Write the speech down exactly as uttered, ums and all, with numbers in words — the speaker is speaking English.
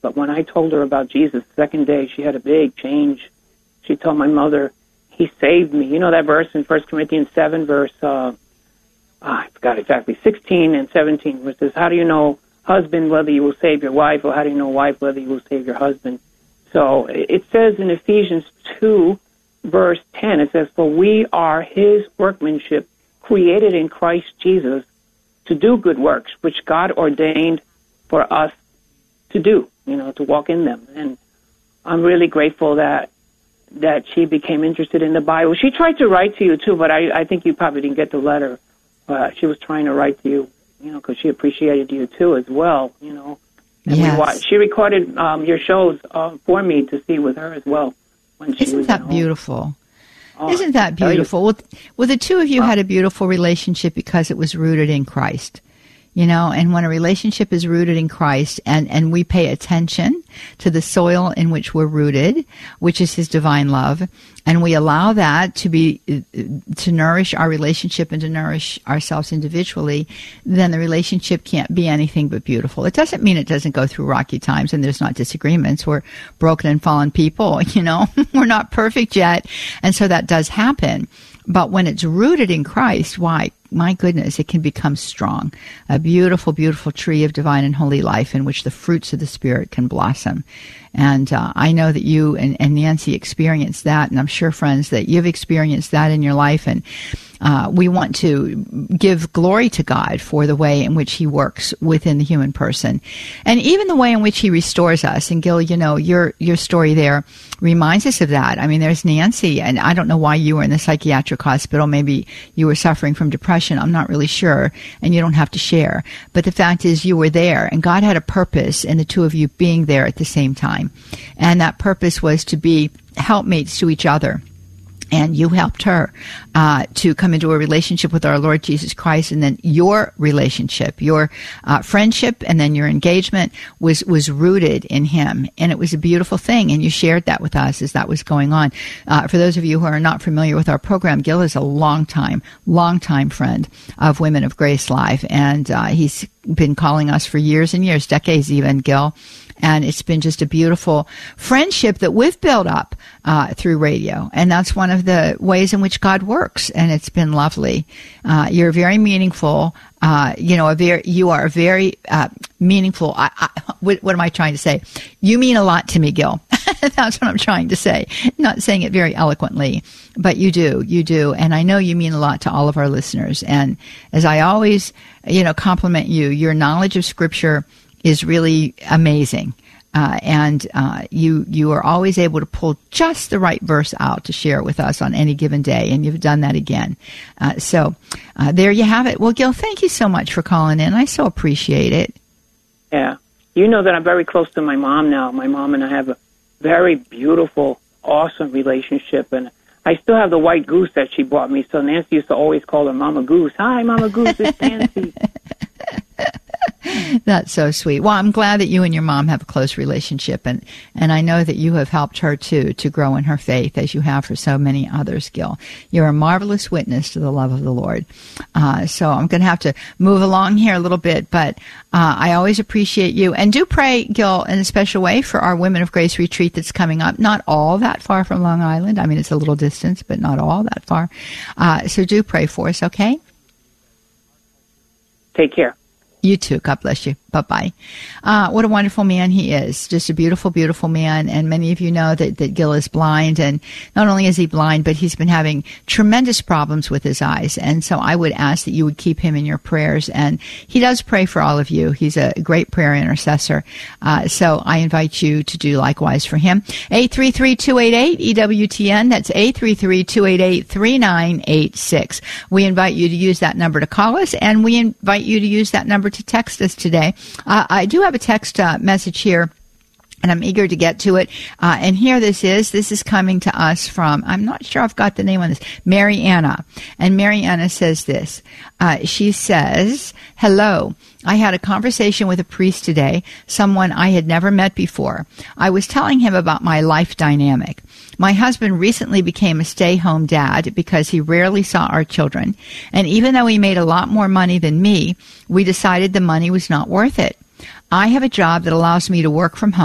But when I told her about Jesus, the second day, she had a big change. She told my mother, he saved me. You know that verse in First Corinthians seven, verse, uh, I forgot exactly, sixteen and seventeen, which says, how do you know, husband, whether you will save your wife, or how do you know, wife, whether you will save your husband? So it says in Ephesians two, verse ten, it says, for we are his workmanship, created in Christ Jesus to do good works, which God ordained for us to do, you know, to walk in them. And I'm really grateful that that she became interested in the Bible. She tried to write to you, too, but I, I think you probably didn't get the letter. Uh, she was trying to write to you, you know, because she appreciated you, too, as well, you know. And yes. we watched, she recorded um, your shows uh, for me to see with her as well. When she Isn't was that beautiful? Oh, Isn't that beautiful? Well, well, the two of you had a beautiful relationship because it was rooted in Christ. You know, and when a relationship is rooted in Christ and, and we pay attention to the soil in which we're rooted, which is his divine love, and we allow that to be, to nourish our relationship and to nourish ourselves individually, then the relationship can't be anything but beautiful. It doesn't mean it doesn't go through rocky times and there's not disagreements. We're broken and fallen people, you know, we're not perfect yet. And so that does happen. But when it's rooted in Christ, why, my goodness, it can become strong. A beautiful, beautiful tree of divine and holy life in which the fruits of the Spirit can blossom. And uh, I know that you and, and Nancy experienced that, and I'm sure, friends, that you've experienced that in your life. And uh, we want to give glory to God for the way in which he works within the human person. And even the way in which he restores us. And Gil, you know, your your story there reminds us of that. I mean, there's Nancy, and I don't know why you were in the psychiatric hospital. Maybe you were suffering from depression. I'm not really sure, and you don't have to share. But the fact is you were there, and God had a purpose in the two of you being there at the same time. And that purpose was to be helpmates to each other. And you helped her uh, to come into a relationship with our Lord Jesus Christ, and then your relationship, your uh, friendship, and then your engagement was was rooted in him, and it was a beautiful thing. And you shared that with us as that was going on. Uh, for those of you who are not familiar with our program, Gil is a long time, long time friend of Women of Grace Live, and uh, he's been calling us for years and years, decades even, Gil. And it's been just a beautiful friendship that we've built up uh, through radio. And that's one of the ways in which God works. And it's been lovely. Uh, you're very meaningful. Uh, you know, a very, you are very uh, meaningful. I, I, what, what am I trying to say? You mean a lot to me, Gil. That's what I'm trying to say. Not saying it very eloquently, but you do. You do. And I know you mean a lot to all of our listeners. And as I always, you know, compliment you, your knowledge of Scripture is really amazing. Uh, and uh, you you are always able to pull just the right verse out to share with us on any given day, and you've done that again. Uh, so uh, there you have it. Well, Gil, thank you so much for calling in. I so appreciate it. Yeah. You know that I'm very close to my mom now. My mom and I have a very beautiful, awesome relationship, and I still have the white goose that she bought me. So Nancy used to always call her Mama Goose. Hi, Mama Goose, it's Nancy. That's so sweet. Well, I'm glad that you and your mom have a close relationship, and, and I know that you have helped her, too, to grow in her faith, as you have for so many others, Gil. You're a marvelous witness to the love of the Lord. Uh, so I'm going to have to move along here a little bit, but uh, I always appreciate you. And do pray, Gil, in a special way for our Women of Grace retreat that's coming up. Not all that far from Long Island. I mean, it's a little distance, but not all that far. Uh, so do pray for us, okay? Take care. You too. God bless you. Bye-bye. Uh, what a wonderful man he is. Just a beautiful, beautiful man. And many of you know that, that Gil is blind. And not only is he blind, but he's been having tremendous problems with his eyes. And so I would ask that you would keep him in your prayers. And he does pray for all of you. He's a great prayer intercessor. Uh, so I invite you to do likewise for him. eight three three, two eight eight, E W T N. That's eight three three, two eight eight, three nine eight six. We invite you to use that number to call us, and we invite you to use that number to text us today. Uh, I do have a text uh, message here, and I'm eager to get to it. Uh, and here this is. This is coming to us from, I'm not sure I've got the name on this, Mary Anna. And Mary Anna says this. Uh, she says, hello. I had a conversation with a priest today, someone I had never met before. I was telling him about my life dynamic. My husband recently became a stay-home dad because he rarely saw our children. And even though he made a lot more money than me, we decided the money was not worth it. I have a job that allows me to work from home.